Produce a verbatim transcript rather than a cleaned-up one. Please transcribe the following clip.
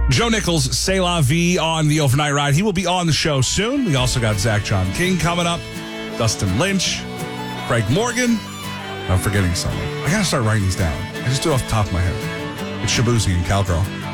Joe Nichols, C'est La Vie on the overnight ride. He will be on the show soon. We also got Zach John King coming up, Dustin Lynch, Craig Morgan. I'm forgetting someone. I got to start writing these down. I just do it off the top of my head. It's Shabuzi and Cowgirl.